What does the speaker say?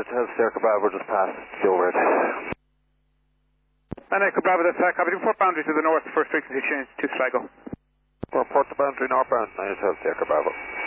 912 Sierra Bravo, just past the overhead. And Echo Bravo, that's copy. Report boundary to the north, first frequency exchange to Sligo. Report the boundary northbound, 912 Sierra Bravo.